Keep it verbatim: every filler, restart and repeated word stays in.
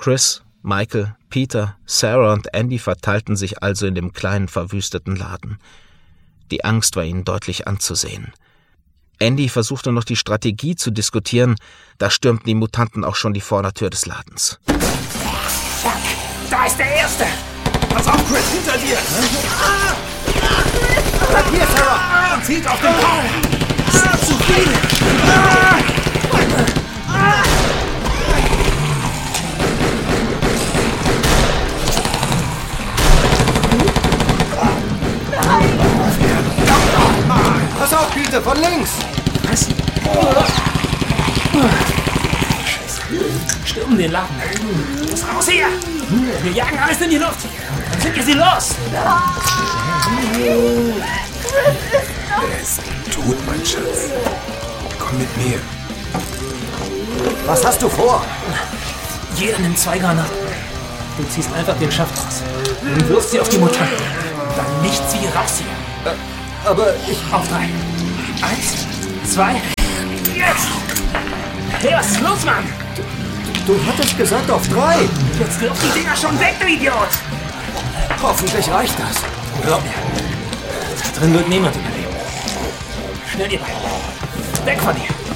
Chris, Michael, Peter, Sarah und Andy verteilten sich also in dem kleinen, verwüsteten Laden. Die Angst war ihnen deutlich anzusehen. Andy versuchte noch die Strategie zu diskutieren, da stürmten die Mutanten auch schon die Vordertür des Ladens. Fuck, da ist der Erste! Pass auf, Chris, hinter dir! Bleib hier, Sarah! Und zieht auf den Kopf! Ah, zu viel! Ah! Pass auf, Peter, von links! Was? Scheiße. Stürmen den Laden. Los, raus hier! Wir jagen alles in die Luft. Dann sind wir sie los. Er ist tot, mein Schatz. Komm mit mir. Was hast du vor? Jeder nimmt zwei Granaten. Du ziehst einfach den Schaft raus. Und wirfst sie auf die Mutanten. Dann nichts wie raus hier. Äh, aber ich... Auf drei. Eins, zwei, jetzt! Hey, was ist los, Mann? Du, du hattest gesagt auf drei. Jetzt wirf die Dinger schon weg, du Idiot! Hoffentlich reicht das. Glaub mir. Da drin wird niemand überleben. Schnell, ihr beiden. Weg von hier.